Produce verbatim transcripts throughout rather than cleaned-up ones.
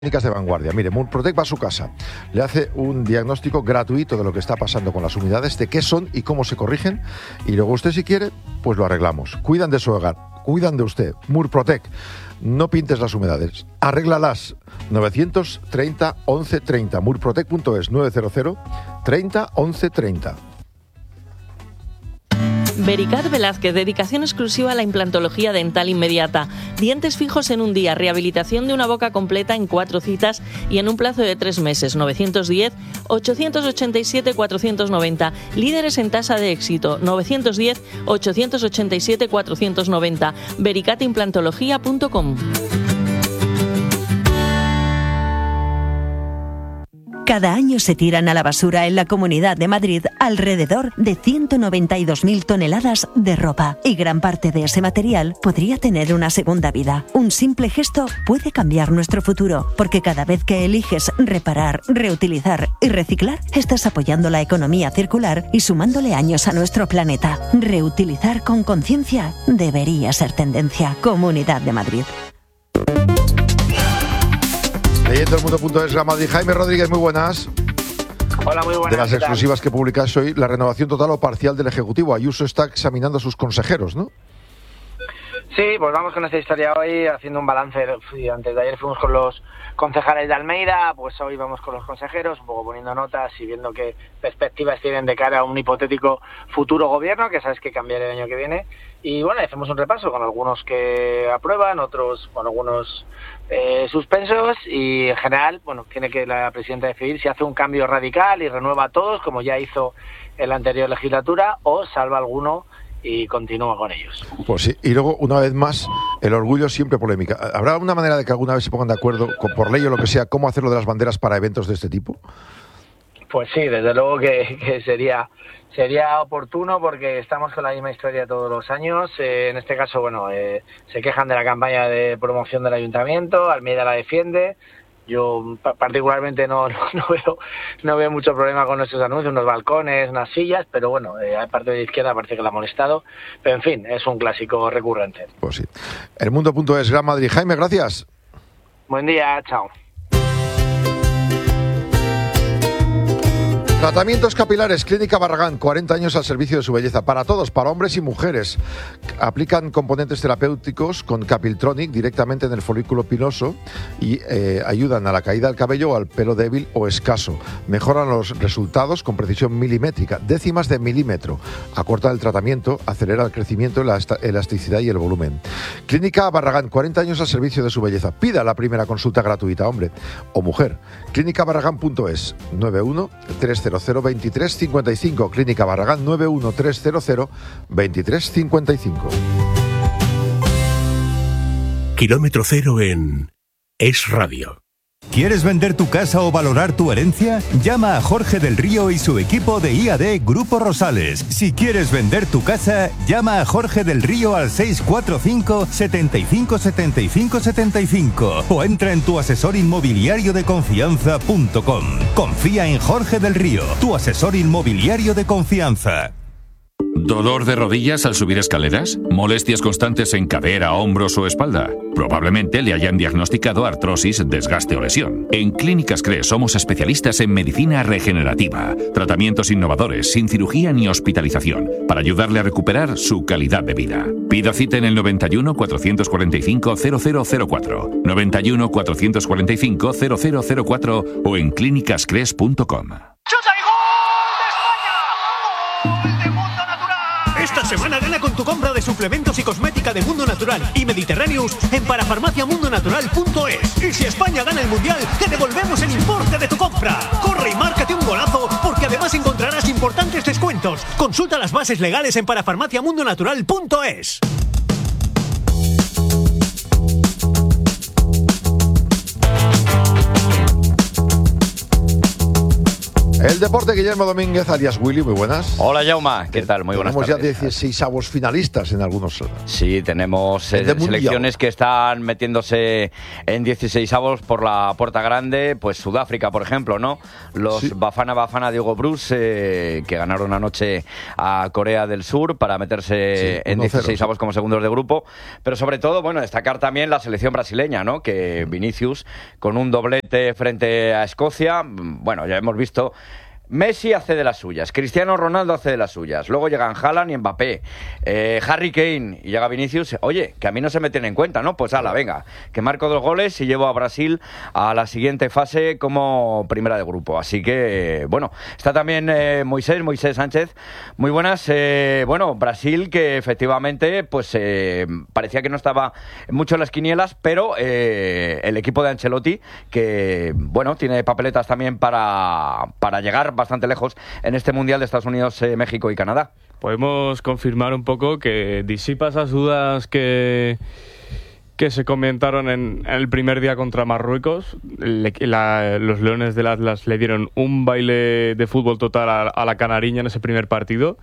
Técnicas de vanguardia. Mire, Murprotec va a su casa, le hace un diagnóstico gratuito de lo que está pasando con las humedades, de qué son y cómo se corrigen, y luego usted, si quiere, pues lo arreglamos. Cuidan de su hogar, cuidan de usted. Murprotec, no pintes las humedades, arréglalas. novecientos treinta once treinta, murprotec punto es, novecientos treinta once treinta. Vericat Velázquez, dedicación exclusiva a la implantología dental inmediata. Dientes fijos en un día, rehabilitación de una boca completa en cuatro citas y en un plazo de tres meses. novecientos diez ochocientos ochenta y siete cuatrocientos noventa. Líderes en tasa de éxito. novecientos diez ochocientos ochenta y siete cuatrocientos noventa. vericat implantología punto com. Cada año se tiran a la basura en la Comunidad de Madrid alrededor de ciento noventa y dos mil toneladas de ropa, y gran parte de ese material podría tener una segunda vida. Un simple gesto puede cambiar nuestro futuro, porque cada vez que eliges reparar, reutilizar y reciclar, estás apoyando la economía circular y sumándole años a nuestro planeta. Reutilizar con conciencia debería ser tendencia. Comunidad de Madrid. Leyendo el mundo punto es, Madrid. Jaime Rodríguez, muy buenas. Hola, muy buenas. De las exclusivas que publicáis hoy, la renovación total o parcial del Ejecutivo. Ayuso está examinando a sus consejeros, ¿no? Sí, pues vamos con esta historia hoy, haciendo un balance. Antes de ayer fuimos con los concejales de Almeida, pues hoy vamos con los consejeros, un poco poniendo notas y viendo qué perspectivas tienen de cara a un hipotético futuro gobierno, que sabes que cambiará el año que viene. Y bueno, hacemos un repaso con algunos que aprueban, otros con algunos eh, suspensos, y en general, bueno, tiene que la presidenta decidir si hace un cambio radical y renueva a todos, como ya hizo en la anterior legislatura, o salva alguno y continúa con ellos. Pues sí, y luego, una vez más, el orgullo siempre polémica. ¿Habrá una manera de que alguna vez se pongan de acuerdo, con, por ley o lo que sea, cómo hacerlo de las banderas para eventos de este tipo? Pues sí, desde luego que, que sería sería oportuno, porque estamos con la misma historia todos los años. Eh, en este caso, bueno, eh, se quejan de la campaña de promoción del ayuntamiento, Almeida la defiende. Yo particularmente no, no, no veo no veo mucho problema con nuestros anuncios, unos balcones, unas sillas, pero bueno, eh, a parte de izquierda parece que la ha molestado. Pero en fin, es un clásico recurrente. Pues sí. El mundo punto es, Gran Madrid. Jaime, gracias. Buen día, chao. Tratamientos capilares, Clínica Barragán, cuarenta años al servicio de su belleza, para todos, para hombres y mujeres. Aplican componentes terapéuticos con Capiltronic directamente en el folículo piloso y eh, ayudan a la caída del cabello o al pelo débil o escaso. Mejoran los resultados con precisión milimétrica, décimas de milímetro. Acorta el tratamiento, acelera el crecimiento, la elasticidad y el volumen. Clínica Barragán, cuarenta años al servicio de su belleza. Pida la primera consulta gratuita, hombre o mujer. clínica barragán punto es, nueve uno tres cero cero veintitrés cincuenta y cinco, Clínica Barragán, nueve uno tres cero cero veintitrés cincuenta y cinco. Kilómetro cero en Es Radio. ¿Quieres vender tu casa o valorar tu herencia? Llama a Jorge del Río y su equipo de I A D Grupo Rosales. Si quieres vender tu casa, llama a Jorge del Río al seis cuatro cinco, setenta y cinco, setenta y cinco, setenta y cinco o entra en tu asesor inmobiliario de confianza punto com. Confía en Jorge del Río, tu asesor inmobiliario de confianza. ¿Dolor de rodillas al subir escaleras? ¿Molestias constantes en cadera, hombros o espalda? Probablemente le hayan diagnosticado artrosis, desgaste o lesión. En Clínicas C R E somos especialistas en medicina regenerativa, tratamientos innovadores, sin cirugía ni hospitalización, para ayudarle a recuperar su calidad de vida. Pida cita en el noventa y uno cuatrocientos cuarenta y cinco cero cero cero cuatro, noventa y uno cuatrocientos cuarenta y cinco cero cero cero cuatro o en clínicas cres punto com. Esta semana gana con tu compra de suplementos y cosmética de Mundo Natural y Mediterráneos en parafarmacia mundo natural punto es. Y si España gana el Mundial, te devolvemos el importe de tu compra. Corre y márcate un golazo, porque además encontrarás importantes descuentos. Consulta las bases legales en parafarmacia mundo natural punto es. El deporte, Guillermo Domínguez, alias Willy, muy buenas. Hola, Jauma, ¿qué tal? Muy buenas tenemos tardes. Tenemos ya dieciséis avos finalistas en algunos. Sí, tenemos eh, selecciones que están metiéndose en dieciséis avos por la puerta grande, pues Sudáfrica, por ejemplo, ¿no? Los sí. Bafana Bafana Diogo Bruce, eh, que ganaron anoche a Corea del Sur para meterse sí, en dieciséis avos como segundos de grupo. Pero sobre todo, bueno, destacar también la selección brasileña, ¿no? Que Vinicius, con un doblete frente a Escocia, bueno, ya hemos visto... Messi hace de las suyas, Cristiano Ronaldo hace de las suyas, luego llegan Haaland y Mbappé, eh, Harry Kane y llega Vinicius. Oye, que a mí no se me tiene en cuenta, ¿no? Pues ala, venga, que marco dos goles y llevo a Brasil a la siguiente fase como primera de grupo. Así que, bueno, está también eh, Moisés, Moisés Sánchez. Muy buenas. Eh, bueno, Brasil que efectivamente pues eh, parecía que no estaba mucho en las quinielas, pero eh, el equipo de Ancelotti, que, bueno, tiene papeletas también para, para llegar bastante lejos en este Mundial de Estados Unidos, eh, México y Canadá. Podemos confirmar un poco que disipa esas dudas que, que se comentaron en, en el primer día contra Marruecos. Le, la, los Leones del Atlas le dieron un baile de fútbol total a, a la canariña en ese primer partido,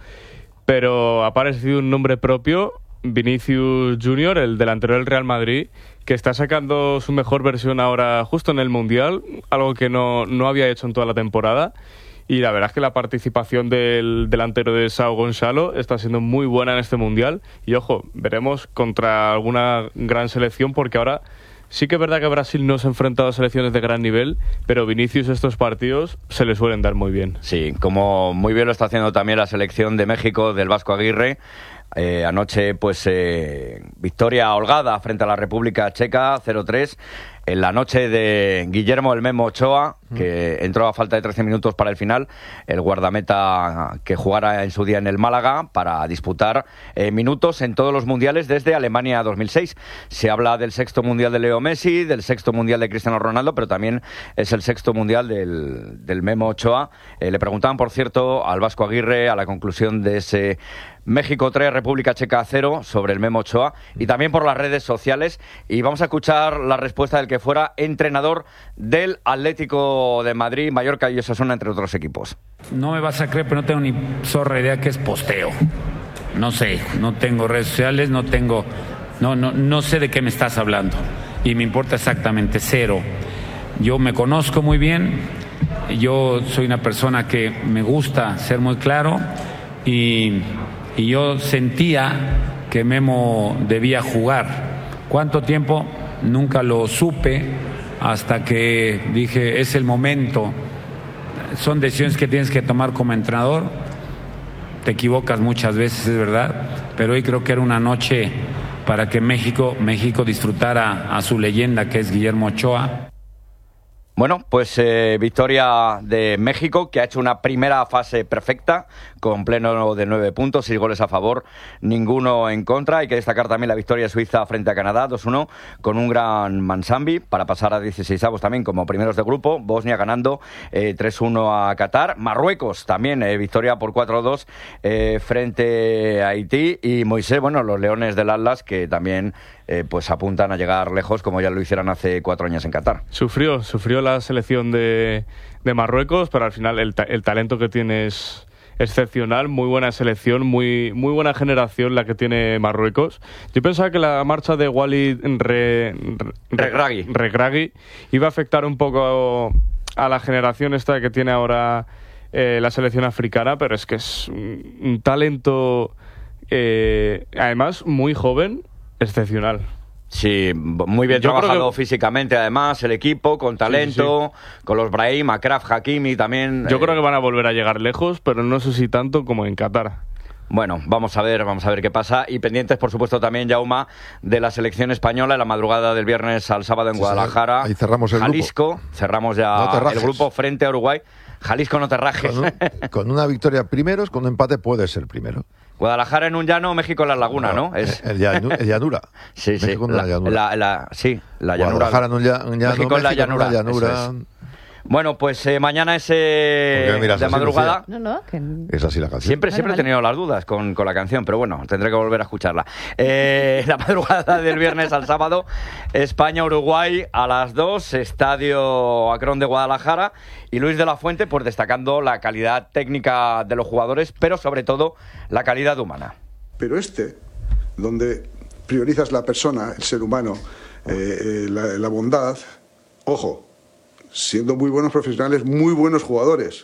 pero ha aparecido un nombre propio, Vinicius Junior, el delantero del Real Madrid, que está sacando su mejor versión ahora justo en el Mundial, algo que no, no había hecho en toda la temporada. Y la verdad es que la participación del delantero de Sao Gonzalo está siendo muy buena en este Mundial. Y ojo, veremos contra alguna gran selección, porque ahora sí que es verdad que Brasil no se ha enfrentado a selecciones de gran nivel, pero Vinicius estos partidos se le suelen dar muy bien. Sí, como muy bien lo está haciendo también la selección de México del Vasco Aguirre. Eh, anoche, pues, eh, victoria holgada frente a la República Checa, cero tres. En la noche de Guillermo el Memo Ochoa, que entró a falta de trece minutos para el final, el guardameta que jugara en su día en el Málaga para disputar eh, minutos en todos los mundiales desde Alemania dos mil seis. Se habla del sexto mundial de Leo Messi, del sexto mundial de Cristiano Ronaldo, pero también es el sexto mundial del, del Memo Ochoa. Eh, le preguntaban, por cierto, al Vasco Aguirre a la conclusión de ese México tres, República Checa cero sobre el Memo Ochoa, y también por las redes sociales, y vamos a escuchar la respuesta del que fuera entrenador del Atlético de Madrid, Mallorca y Osasuna, entre otros equipos. No me vas a creer, pero no tengo ni zorra idea que es posteo. No sé, no tengo redes sociales, no tengo, no, no, no sé de qué me estás hablando, y me importa exactamente cero. Yo me conozco muy bien, yo soy una persona que me gusta ser muy claro, y Y yo sentía que Memo debía jugar. ¿Cuánto tiempo? Nunca lo supe hasta que dije, es el momento. Son decisiones que tienes que tomar como entrenador. Te equivocas muchas veces, es verdad, pero hoy creo que era una noche para que México, México disfrutara a su leyenda, que es Guillermo Ochoa. Bueno, pues eh, victoria de México, que ha hecho una primera fase perfecta, con pleno de nueve puntos, seis goles a favor, ninguno en contra. Hay que destacar también la victoria de Suiza frente a Canadá, dos uno, con un gran Mansambi, para pasar a dieciseisavos también como primeros de grupo. Bosnia ganando eh, tres uno a Qatar. Marruecos también, eh, victoria por cuatro dos eh, frente a Haití. Y Moisés, bueno, los Leones del Atlas, que también eh, pues apuntan a llegar lejos, como ya lo hicieron hace cuatro años en Qatar. Sufrió, sufrió la selección de, de Marruecos, pero al final el, ta- el talento que tiene es excepcional, muy buena selección, muy, muy buena generación la que tiene Marruecos. Yo pensaba que la marcha de Walid Re, Re, Regragui. Regragui iba a afectar un poco a la generación esta que tiene ahora eh, la selección africana, pero es que es un, un talento, eh, además muy joven, excepcional. Sí, muy bien Yo trabajado que... físicamente, además, el equipo, con talento, sí, sí, sí. con los Brahim, Akraf, Hakimi también. Yo eh... creo que van a volver a llegar lejos, pero no sé si tanto como en Qatar. Bueno, vamos a ver, vamos a ver qué pasa. Y pendientes, por supuesto, también, Jauma, de la selección española en la madrugada del viernes al sábado en sí, Guadalajara. Ahí cerramos el Jalisco, grupo. cerramos ya no el grupo frente a Uruguay. Jalisco, no te rajes. Con, un, con una victoria primeros, con un empate puede ser primero. Guadalajara en un llano, México en la laguna, ¿no? ¿no? Es... El, llanu, el llanura. Sí, sí. México en la, la llanura. La, la, sí, la llanura. Guadalajara en un llano, México en la llanura. llanura. Es. Bueno, pues eh, mañana es eh, de madrugada. No, no, que... Es así la canción. Siempre, vale, siempre vale. he tenido las dudas con, con la canción, pero bueno, tendré que volver a escucharla. Eh, la madrugada del viernes al sábado, España-Uruguay a las dos, Estadio Akron de Guadalajara, y Luis de la Fuente, pues destacando la calidad técnica de los jugadores, pero sobre todo la calidad humana. Pero este, donde priorizas la persona, el ser humano, eh, eh, la, la bondad, ojo, siendo muy buenos profesionales, muy buenos jugadores.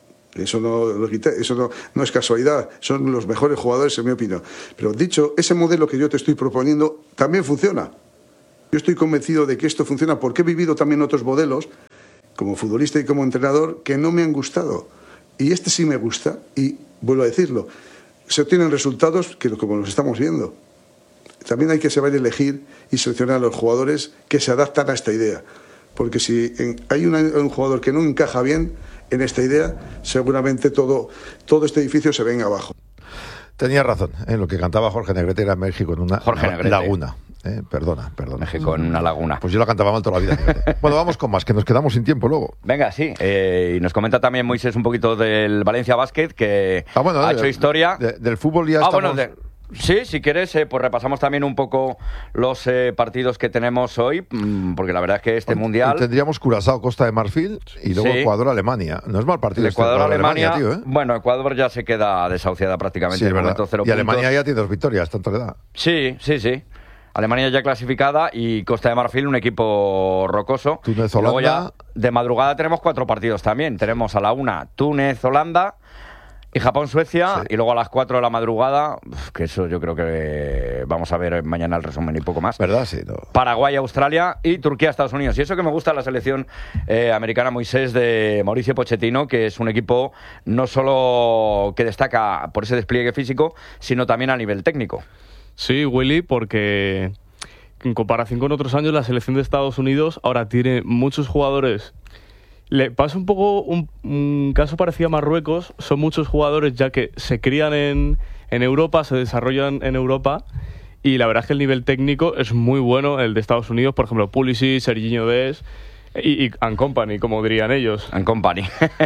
Eso no, lo quité, eso no, no es casualidad, son los mejores jugadores en mi opinión. Pero dicho, ese modelo que yo te estoy proponiendo también funciona. Yo estoy convencido de que esto funciona porque he vivido también otros modelos, como futbolista y como entrenador, que no me han gustado. Y este sí me gusta, y vuelvo a decirlo, se obtienen resultados que como los estamos viendo. También hay que saber elegir y seleccionar a los jugadores que se adaptan a esta idea. Porque si en, hay una, un jugador que no encaja bien en esta idea, seguramente todo, todo este edificio se venga abajo. Tenía razón en lo que cantaba Jorge Negrete, era México en una Jorge Negrete. laguna. Eh, perdona, perdona. México en una laguna. Pues yo la cantaba mal toda la vida. Bueno, vamos con más, que nos quedamos sin tiempo luego. Venga, sí. Eh, y nos comenta también Moisés un poquito del Valencia Basket, que ah, bueno, ha de, hecho historia. De, del fútbol ya ah, estamos... Bueno, de... Sí, si quieres, eh, pues repasamos también un poco los eh, partidos que tenemos hoy, mmm, porque la verdad es que este hoy, mundial... Hoy tendríamos Curazao, Costa de Marfil y luego sí. Ecuador-Alemania. No es mal partido el este Ecuador-Alemania, Ecuador, tío, ¿eh? Bueno, Ecuador ya se queda desahuciada prácticamente. Sí, es verdad. Cero y Alemania puntos. ya tiene dos victorias, tanto le da. Sí, sí, sí. Alemania ya clasificada y Costa de Marfil un equipo rocoso. Túnez-Holanda. Luego ya de madrugada tenemos cuatro partidos también. Tenemos a la una Túnez-Holanda y Japón-Suecia, sí. Y luego a las cuatro de la madrugada, que eso yo creo que vamos a ver mañana el resumen y poco más. ¿Verdad? Sí. No. Paraguay-Australia y Turquía-Estados Unidos. Y eso que me gusta la selección eh, americana, Moisés, de Mauricio Pochettino, que es un equipo no solo que destaca por ese despliegue físico, sino también a nivel técnico. Sí, Willy, porque en comparación con otros años, la selección de Estados Unidos ahora tiene muchos jugadores. Le pasa un poco un, un caso parecido a Marruecos. Son muchos jugadores ya que se crían en, en Europa, se desarrollan en Europa, y la verdad es que el nivel técnico es muy bueno, el de Estados Unidos. Por ejemplo, Pulisic, Serginho Dest y, y and company, como dirían ellos. And company.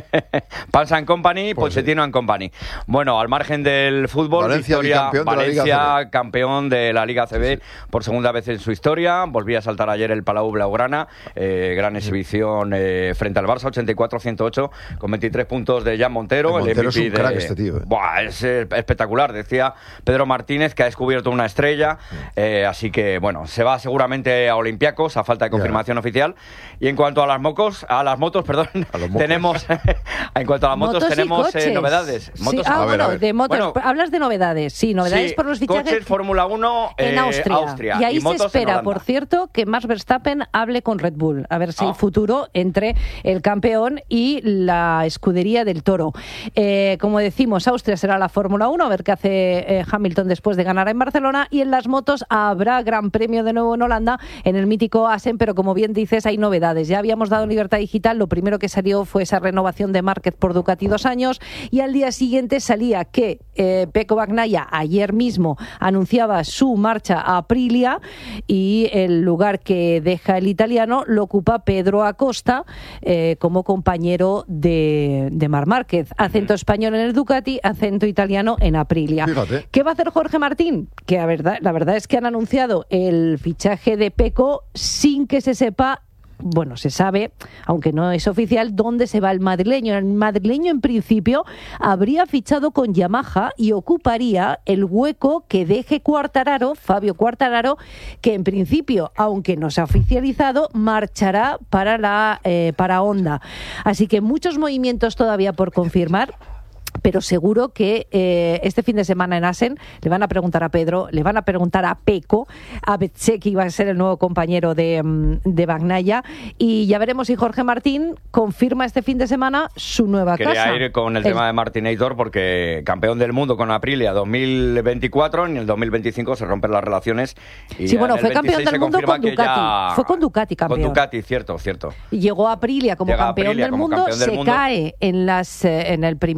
Pasa and company, pues Pochettino sí. And company. Bueno, al margen del fútbol, Valencia, victoria, campeón Valencia, de la Liga campeón de la Liga A C B, sí, sí. por segunda vez en su historia. Volvía a saltar ayer el Palau Blaugrana. Eh, gran exhibición eh, frente al Barça, ochenta y cuatro a ciento ocho, con veintitrés puntos de Jan Montero. El Montero el M V P es un crack de... este tío. Eh. Buah, es eh, espectacular. Decía Pedro Martínez que ha descubierto una estrella. Sí. Eh, así que, bueno, se va seguramente a Olympiacos, a falta de confirmación yeah. oficial. Y en cuanto a las mocos, a las motos, perdón, tenemos en cuanto a las motos, motos tenemos eh, novedades. Motos, sí. Ah, a ver, bueno, a ver. De motos, bueno, hablas de novedades, sí, novedades sí, por los fichajes. Coches Fórmula uno en eh, Austria. Austria. Y ahí y se espera, por cierto, que Max Verstappen hable con Red Bull, a ver si oh. hay futuro entre el campeón y la escudería del Toro. Eh, como decimos, Austria será la Fórmula uno, a ver qué hace eh, Hamilton después de ganar en Barcelona, y en las motos habrá Gran Premio de nuevo en Holanda, en el mítico Assen, pero como bien dices, hay novedades. Ya habíamos dado libertad digital, lo primero que salió fue esa renovación de Márquez por Ducati dos años, y al día siguiente salía que eh, Pecco Bagnaia ayer mismo anunciaba su marcha a Aprilia, y el lugar que deja el italiano lo ocupa Pedro Acosta eh, como compañero de, de Marc Márquez. Acento español en el Ducati, acento italiano en Aprilia. Fíjate. ¿Qué va a hacer Jorge Martín? Que la verdad, la verdad es que han anunciado el fichaje de Pecco sin que se sepa. Bueno, se sabe, aunque no es oficial, dónde se va el madrileño. El madrileño, en principio, habría fichado con Yamaha y ocuparía el hueco que deje Quartararo, Fabio Quartararo, que en principio, aunque no se ha oficializado, marchará para la eh, para Honda. Así que muchos movimientos todavía por confirmar. Pero seguro que eh, este fin de semana en Assen le van a preguntar a Pedro, le van a preguntar a Pecco, a Bezzecchi va a ser el nuevo compañero de, de Bagnaia, y ya veremos si Jorge Martín confirma este fin de semana su nueva Quería casa. Quería ir con el, el tema de Martinator, porque campeón del mundo con Aprilia dos mil veinticuatro, en el dos mil veinticinco se rompen las relaciones. Y sí, bueno, fue campeón del mundo con Ducati. Ya... Fue con Ducati campeón. Con Ducati, cierto, cierto. Llegó a Aprilia como, campeón, Aprilia del como mundo, campeón del se mundo. cae en, las, eh, en el primer Gran Premio.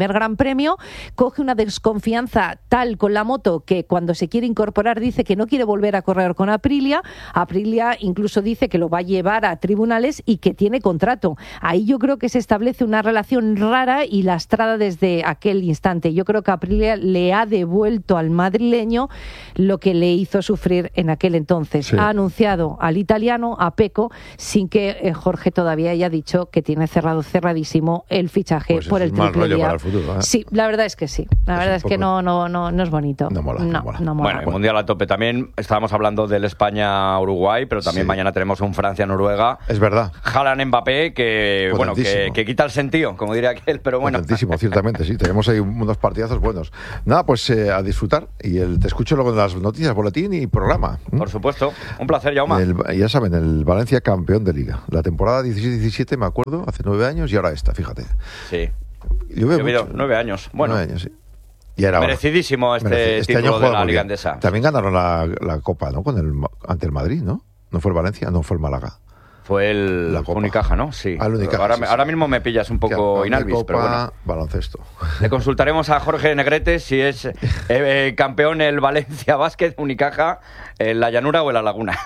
Premio, coge una desconfianza tal con la moto que cuando se quiere incorporar dice que no quiere volver a correr con Aprilia. Aprilia incluso dice que lo va a llevar a tribunales y que tiene contrato. Ahí yo creo que se establece una relación rara y lastrada desde aquel instante. Yo creo que Aprilia le ha devuelto al madrileño lo que le hizo sufrir en aquel entonces. Sí. Ha anunciado al italiano, a Pecco, sin que eh, Jorge todavía haya dicho que tiene cerrado cerradísimo el fichaje pues por el triple día. Para el futuro, ¿eh? Sí, la verdad es que sí. La es verdad es poco... que no, no, no, no es bonito. No mola, no, no mola. No mola. Bueno, el Mundial a tope. También estábamos hablando del España-Uruguay, pero también sí. mañana tenemos un Francia-Noruega. Es verdad. Haaland-Mbappé, que bueno, que, que quita el sentido, como diría aquel, pero bueno. Potentísimo, ciertamente, sí. Tenemos ahí unos partidazos buenos. Nada, pues eh, a disfrutar. Y el, te escucho luego en las noticias, boletín y programa. ¿Mm? Por supuesto. Un placer, Jaume. El, ya saben, el Valencia campeón de Liga. La temporada dieciséis diecisiete, me acuerdo, hace nueve años y ahora esta, fíjate. Sí. Yo veo mucho. Nueve años. Bueno. Nueve años, sí. Y era merecidísimo este, Merecid. este título año de la Liga Endesa. También ganaron la, la Copa, ¿no? Con el, ante el Madrid, ¿no? ¿No fue el Valencia? No fue el Málaga. Fue el la Unicaja, ¿no? Sí. Ah, el Unicaja, ahora, sí, sí. ahora mismo me pillas un poco inalvis, Copa, pero bueno. Baloncesto. Le consultaremos a Jorge Negrete si es eh, eh, campeón el Valencia Basket, Unicaja, en la llanura o en la laguna.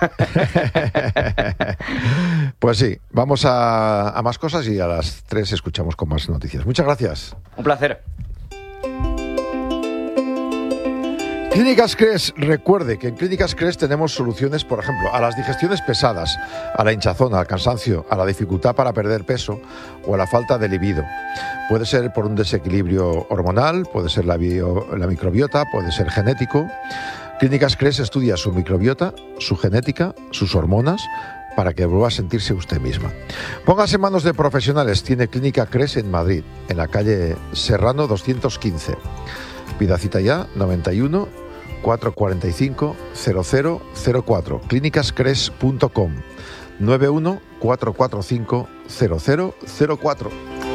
Pues sí, vamos a, a más cosas y a las tres escuchamos con más noticias. Muchas gracias. Un placer. Clínicas Cres, recuerde que en Clínicas Cres tenemos soluciones, por ejemplo, a las digestiones pesadas, a la hinchazón, al cansancio, a la dificultad para perder peso o a la falta de libido. Puede ser por un desequilibrio hormonal, puede ser la, bio, la microbiota, puede ser genético. Clínicas Cres estudia su microbiota, su genética, sus hormonas, para que vuelva a sentirse usted misma. Póngase en manos de profesionales. Tiene Clínica Cres en Madrid, en la calle Serrano doscientos quince. Pida cita ya, noventa y uno, cuatrocientos cuarenta y cinco, cero cero cero cuatro, clínicas cres punto com, noventa y uno, cuatrocientos cuarenta y cinco, cero cero cero cuatro.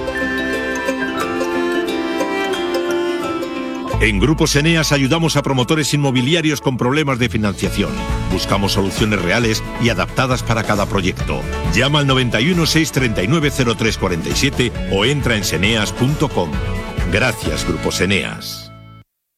En Grupos Eneas ayudamos a promotores inmobiliarios con problemas de financiación. Buscamos soluciones reales y adaptadas para cada proyecto. Llama al noventa y uno, seiscientos treinta y nueve, cero tres cuarenta y siete o entra en seneas punto com. Gracias, Grupos Eneas.